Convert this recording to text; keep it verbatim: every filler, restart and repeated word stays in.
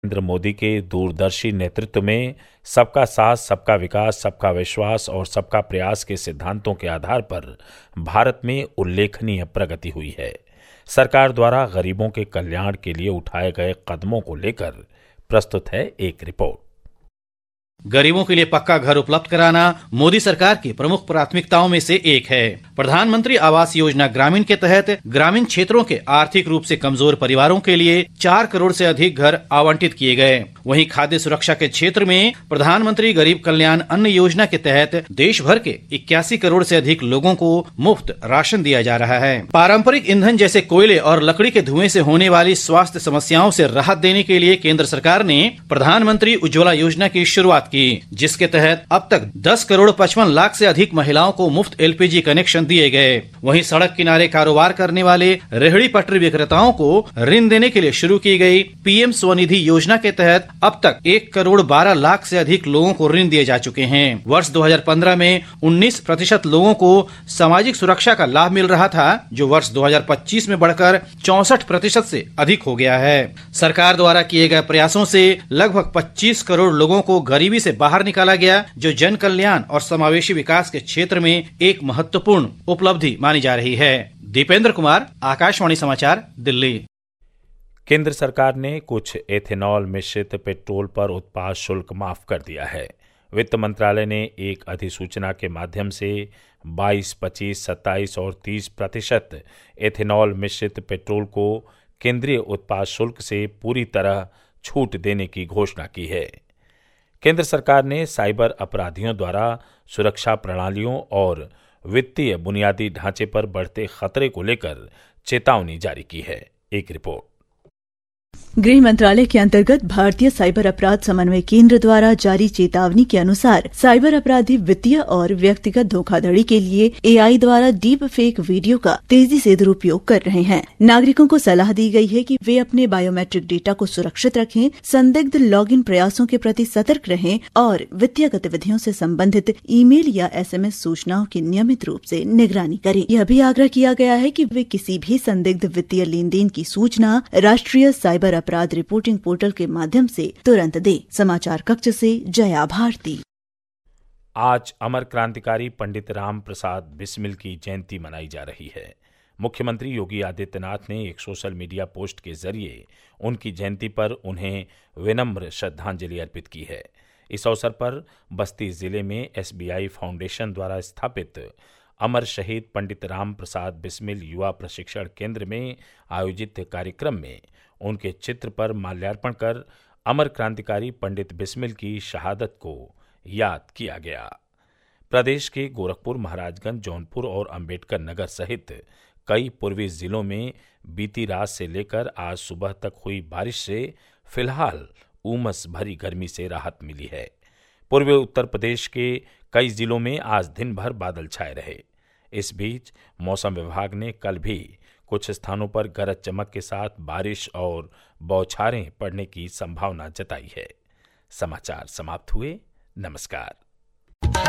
नरेंद्र मोदी के दूरदर्शी नेतृत्व में सबका साथ, सबका विकास, सबका विश्वास और सबका प्रयास के सिद्धांतों के आधार पर भारत में उल्लेखनीय प्रगति हुई है। सरकार द्वारा गरीबों के कल्याण के लिए उठाए गए कदमों को लेकर प्रस्तुत है एक रिपोर्ट। गरीबों के लिए पक्का घर उपलब्ध कराना मोदी सरकार की प्रमुख प्राथमिकताओं में से एक है। प्रधानमंत्री आवास योजना ग्रामीण के तहत ग्रामीण क्षेत्रों के आर्थिक रूप से कमजोर परिवारों के लिए चार करोड़ से अधिक घर आवंटित किए गए। वहीं खाद्य सुरक्षा के क्षेत्र में प्रधानमंत्री गरीब कल्याण अन्न योजना के तहत देश भर के इक्यासी करोड़ से अधिक लोगों को मुफ्त राशन दिया जा रहा है। पारंपरिक ईंधन जैसे कोयले और लकड़ी के धुएं से होने वाली स्वास्थ्य समस्याओं से राहत देने के लिए केंद्र सरकार ने प्रधानमंत्री उज्ज्वला योजना की शुरुआत की, जिसके तहत अब तक दस करोड़ पचपन लाख से अधिक महिलाओं को मुफ्त एलपीजी कनेक्शन दिए गए। वहीं सड़क किनारे कारोबार करने वाले रेहड़ी पटरी विक्रेताओं को ऋण देने के लिए शुरू की गई पीएम स्वनिधि योजना के तहत अब तक एक करोड़ बारह लाख से अधिक लोगों को ऋण दिए जा चुके हैं। वर्ष दो हज़ार पंद्रह में उन्नीस प्रतिशत लोगों को सामाजिक सुरक्षा का लाभ मिल रहा था, जो वर्ष दो हज़ार पच्चीस में बढ़कर चौसठ प्रतिशत से अधिक हो गया है। सरकार द्वारा किए गए प्रयासों से लगभग पच्चीस करोड़ लोगों को गरीबी से बाहर निकाला गया, जो जन कल्याण और समावेशी विकास के क्षेत्र में एक महत्वपूर्ण उपलब्धि मानी जा रही है। दीपेंद्र कुमार, आकाशवाणी समाचार, दिल्ली। केंद्र सरकार ने कुछ एथेनॉल मिश्रित पेट्रोल पर उत्पाद शुल्क माफ कर दिया है। वित्त मंत्रालय ने एक अधिसूचना के माध्यम से बाईस, पच्चीस, सत्ताईस और तीस प्रतिशत एथेनॉल मिश्रित पेट्रोल को केंद्रीय उत्पाद शुल्क से पूरी तरह छूट देने की घोषणा की है। केंद्र सरकार ने साइबर अपराधियों द्वारा सुरक्षा प्रणालियों और वित्तीय बुनियादी ढांचे पर बढ़ते खतरे को लेकर चेतावनी जारी की है। एक रिपोर्ट। गृह मंत्रालय के अंतर्गत भारतीय साइबर अपराध समन्वय केंद्र द्वारा जारी चेतावनी के अनुसार साइबर अपराधी वित्तीय और व्यक्तिगत धोखाधड़ी के लिए एआई द्वारा डीप फेक वीडियो का तेजी से दुरुपयोग कर रहे हैं। नागरिकों को सलाह दी गई है कि वे अपने बायोमेट्रिक डेटा को सुरक्षित रखें, संदिग्ध लॉगिन प्रयासों के प्रति सतर्क रहें और वित्तीय गतिविधियों से संबंधित ईमेल या एसएमएस सूचनाओं की नियमित रूप से निगरानी करें। यह भी आग्रह किया गया है कि वे किसी भी संदिग्ध वित्तीय लेन देन की सूचना राष्ट्रीय साइबर अपराध रिपोर्टिंग पोर्टल के माध्यम से तुरंत दे। समाचार कक्ष से जया भारती। आज अमर क्रांतिकारी पंडित राम प्रसाद बिस्मिल की जयंती मनाई जा रही है। मुख्यमंत्री योगी आदित्यनाथ ने एक सोशल मीडिया पोस्ट के जरिए उनकी जयंती पर उन्हें विनम्र श्रद्धांजलि अर्पित की है। इस अवसर पर बस्ती जिले में एसबीआई फाउंडेशन द्वारा स्थापित अमर शहीद पंडित राम प्रसाद बिस्मिल युवा प्रशिक्षण केंद्र में आयोजित कार्यक्रम में उनके चित्र पर माल्यार्पण कर अमर क्रांतिकारी पंडित बिस्मिल की शहादत को याद किया गया। प्रदेश के गोरखपुर, महाराजगंज, जौनपुर और अंबेडकर नगर सहित कई पूर्वी जिलों में बीती रात से लेकर आज सुबह तक हुई बारिश से फिलहाल उमस भरी गर्मी से राहत मिली है। पूर्वी उत्तर प्रदेश के कई जिलों में आज दिन भर बादल छाए रहे। इस बीच मौसम विभाग ने कल भी कुछ स्थानों पर गरज चमक के साथ बारिश और बौछारें पड़ने की संभावना जताई है। समाचार समाप्त हुए। नमस्कार।